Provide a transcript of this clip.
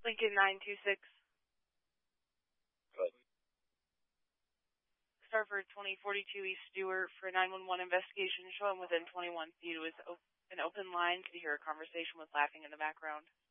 Lincoln 926. Good. Starford 2042 East Stewart for 911 investigation. Show him within 21 feet. It was an open line. Could hear a conversation with laughing in the background.